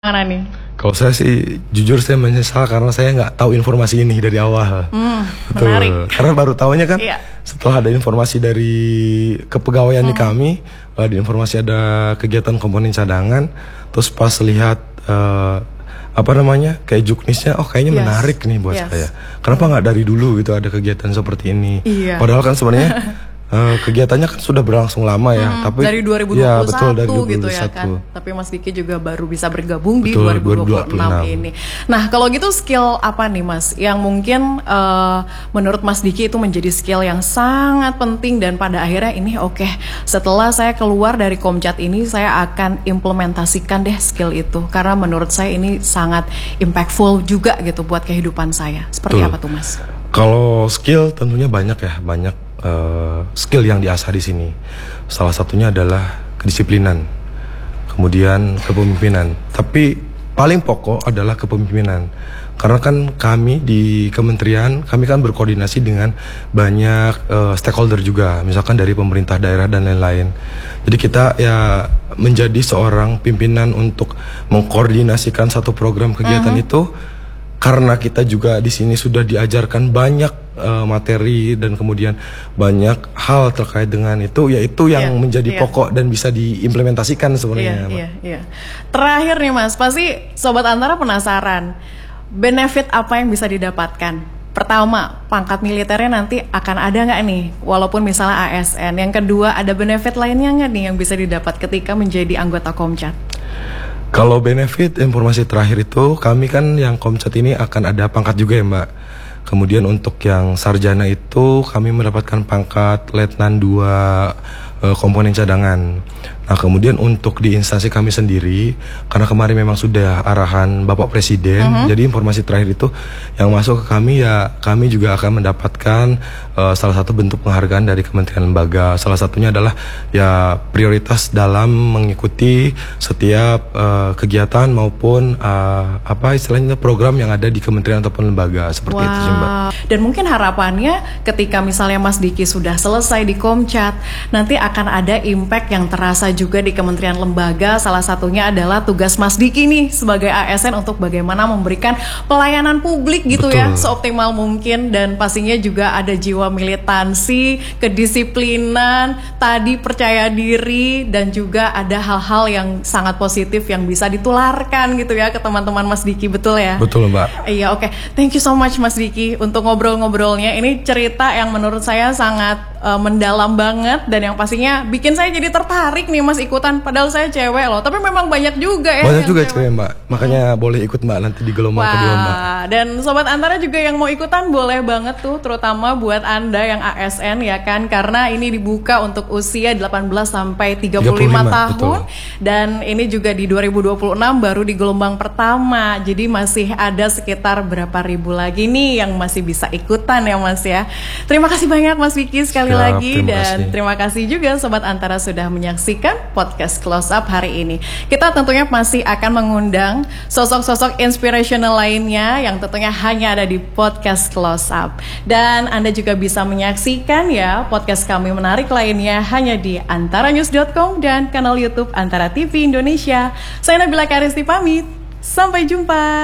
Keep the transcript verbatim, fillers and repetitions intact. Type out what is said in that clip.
Mana nih? Kalau saya sih jujur saya menyesal karena saya nggak tahu informasi ini dari awal. Hmm, Betul. menarik. Karena baru tahunya kan Iya. setelah ada informasi dari kepegawaian di Hmm. kami, ada informasi ada kegiatan komponen cadangan, terus pas lihat eh, apa namanya kayak juknisnya, oh kayaknya Yes. menarik nih buat Yes. saya. Kenapa nggak dari dulu gitu ada kegiatan seperti ini? Iya. Padahal kan sebenarnya Eh, kegiatannya kan sudah berlangsung lama ya, Hmm, tapi dari dua ribu ya dua puluh satu betul dari dua ribu dua gitu puluh ya satu. kan. Tapi Mas Diki juga baru bisa bergabung di Betul, dua ribu dua puluh enam dua ribu dua puluh enam ini. Nah, kalau gitu skill apa nih Mas yang mungkin eh, menurut Mas Diki itu menjadi skill yang sangat penting dan pada akhirnya ini oke, setelah saya keluar dari Komcat ini saya akan implementasikan deh skill itu karena menurut saya ini sangat impactful juga gitu buat kehidupan saya. Seperti Betul. apa tuh Mas? Kalau skill tentunya banyak ya, banyak uh, skill yang diasah di sini. Salah satunya adalah kedisiplinan, kemudian kepemimpinan. Tapi paling pokok adalah kepemimpinan. Karena kan kami di kementerian, kami kan berkoordinasi dengan banyak uh, stakeholder juga, misalkan dari pemerintah daerah dan lain-lain. Jadi kita ya menjadi seorang pimpinan untuk mengkoordinasikan satu program kegiatan uh-huh. itu. Karena kita juga di sini sudah diajarkan banyak uh, materi dan kemudian banyak hal terkait dengan itu, yaitu yang yeah, menjadi yeah. pokok dan bisa diimplementasikan sebenarnya. Iya, iya, iya. Terakhir nih Mas, pasti Sobat Antara penasaran, benefit apa yang bisa didapatkan? Pertama, pangkat militernya nanti akan ada nggak nih, walaupun misalnya A S N. Yang kedua, ada benefit lainnya nggak nih yang bisa didapat ketika menjadi anggota Komcat? Kalau benefit informasi terakhir itu kami kan yang Komcat ini akan ada pangkat juga ya Mbak. Kemudian untuk yang sarjana itu kami mendapatkan pangkat letnan dua e, komponen cadangan. Nah kemudian untuk di instansi kami sendiri, karena kemarin memang sudah arahan Bapak Presiden, uh-huh. jadi informasi terakhir itu yang masuk ke kami ya kami juga akan mendapatkan uh, salah satu bentuk penghargaan dari kementerian lembaga. Salah satunya adalah ya prioritas dalam mengikuti setiap uh, kegiatan maupun uh, apa istilahnya program yang ada di kementerian ataupun lembaga seperti wow. itu sih Mbak. Dan mungkin harapannya ketika misalnya Mas Diki sudah selesai di Komcat, nanti akan ada impact yang terasa juga di kementerian lembaga. Salah satunya adalah tugas Mas Diki nih sebagai A S N untuk bagaimana memberikan pelayanan publik gitu Betul. ya seoptimal mungkin, dan pastinya juga ada jiwa militansi, kedisiplinan, tadi percaya diri, dan juga ada hal-hal yang sangat positif yang bisa ditularkan gitu ya ke teman-teman Mas Diki, betul ya? Betul Mbak. Iya oke, okay. Thank you so much Mas Diki untuk ngobrol-ngobrolnya. Ini cerita yang menurut saya sangat uh, mendalam banget dan yang pastinya bikin saya jadi tertarik nih Mas ikutan, padahal saya cewek loh, tapi memang banyak juga ya. Banyak juga cewek. cewek Mbak, makanya hmm. boleh ikut Mbak nanti di gelombang Wah, kedua Mbak. Dan Sobat Antara juga yang mau ikutan boleh banget tuh, terutama buat Anda yang A S N ya kan, karena ini dibuka untuk usia delapan belas sampai tiga puluh lima tahun. Betul. Dan ini juga di dua ribu dua puluh enam baru di gelombang pertama, jadi masih ada sekitar berapa ribu lagi nih yang masih bisa ikutan ya Mas ya. Terima kasih banyak Mas Vicky sekali Siap, lagi terima dan kasih. Terima kasih juga Sobat Antara sudah menyaksikan podcast Close Up hari ini. Kita tentunya masih akan mengundang sosok-sosok inspirational lainnya yang tentunya hanya ada di podcast Close Up. Dan Anda juga bisa menyaksikan ya podcast kami menarik lainnya hanya di antara news dot com dan kanal YouTube Antara T V Indonesia. Saya Nabila Karisti pamit. Sampai jumpa.